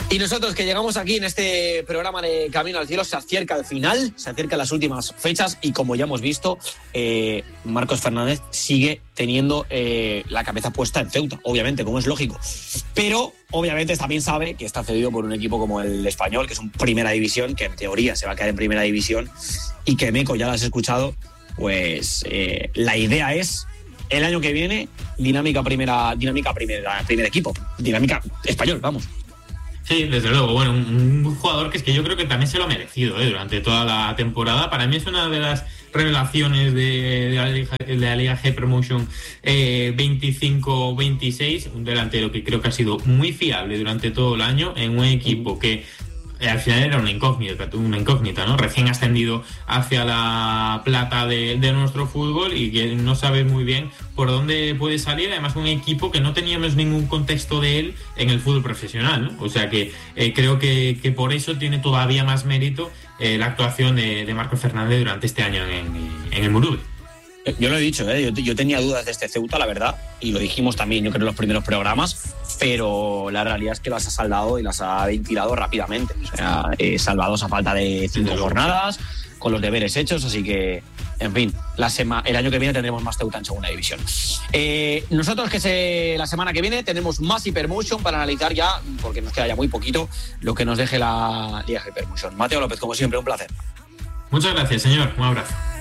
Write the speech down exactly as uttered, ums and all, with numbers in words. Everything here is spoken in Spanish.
Y nosotros que llegamos aquí en este programa de Camino al Cielo, se acerca el final, se acercan las últimas fechas y como ya hemos visto, eh, Marcos Fernández sigue teniendo eh, la cabeza puesta en Ceuta, obviamente, como es lógico. Pero obviamente también sabe que está cedido por un equipo como el Español, que es un primera división, que en teoría se va a quedar en primera división, y que Meco, ya lo has escuchado, pues eh, la idea es el año que viene dinámica primera, dinámica primera, primer equipo, dinámica español, vamos. Sí, desde luego. Bueno, un, un jugador que es que yo creo que también se lo ha merecido ¿eh? durante toda la temporada. Para mí es una de las revelaciones de, de, la, Liga, de la Liga G Promotion eh, veinticinco veintiséis. Un delantero que creo que ha sido muy fiable durante todo el año en un equipo que eh, al final era una incógnita, una incógnita, ¿no? Recién ascendido hacia la plata de, de nuestro fútbol y que no sabe muy bien por dónde puede salir. Además, un equipo que no teníamos ningún contexto de él en el fútbol profesional, ¿no? O sea que eh, creo que, que por eso tiene todavía más mérito eh, la actuación de, de Marcos Fernández durante este año en, en el Murube. Yo lo he dicho, ¿eh? yo, yo tenía dudas de este Ceuta, la verdad, y lo dijimos también, yo creo, en los primeros programas, pero la realidad es que las ha saldado y las ha ventilado rápidamente. O sea, eh, salvados a falta de cinco sí, jornadas, con los deberes hechos, así que, en fin, la sema, el año que viene tendremos más Ceuta en segunda división. Eh, nosotros que se, la semana que viene tenemos más Hypermotion para analizar ya, porque nos queda ya muy poquito, lo que nos deje la Liga Hypermotion. Mateo López, como siempre, un placer. Muchas gracias, señor. Un abrazo.